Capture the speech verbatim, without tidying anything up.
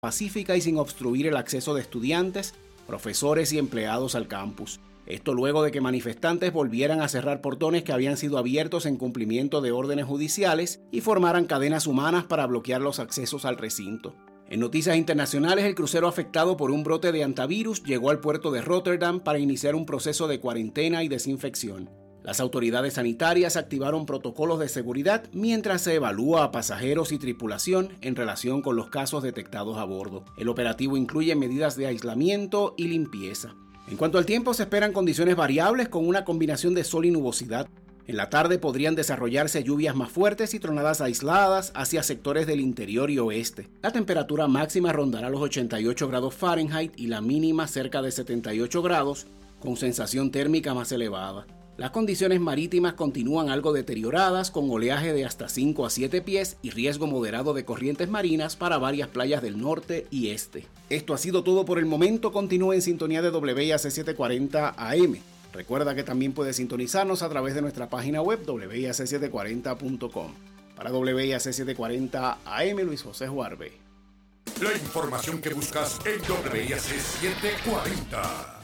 pacífica y sin obstruir el acceso de estudiantes, profesores y empleados al campus. Esto luego de que manifestantes volvieran a cerrar portones que habían sido abiertos en cumplimiento de órdenes judiciales y formaran cadenas humanas para bloquear los accesos al recinto. En noticias internacionales, el crucero afectado por un brote de hantavirus llegó al puerto de Rotterdam para iniciar un proceso de cuarentena y desinfección. Las autoridades sanitarias activaron protocolos de seguridad mientras se evalúa a pasajeros y tripulación en relación con los casos detectados a bordo. El operativo incluye medidas de aislamiento y limpieza. En cuanto al tiempo, se esperan condiciones variables con una combinación de sol y nubosidad. En la tarde podrían desarrollarse lluvias más fuertes y tronadas aisladas hacia sectores del interior y oeste. La temperatura máxima rondará los ochenta y ocho grados Fahrenheit y la mínima cerca de setenta y ocho grados, con sensación térmica más elevada. Las condiciones marítimas continúan algo deterioradas, con oleaje de hasta cinco a siete pies y riesgo moderado de corrientes marinas para varias playas del norte y este. Esto ha sido todo por el momento. Continúe en sintonía de W I A C setecientos cuarenta A M. Recuerda que también puedes sintonizarnos a través de nuestra página web doble u i a c setecientos cuarenta punto com. Para W I A C setecientos cuarenta A M, Luis José Juarbe. La información que buscas en W I A C setecientos cuarenta.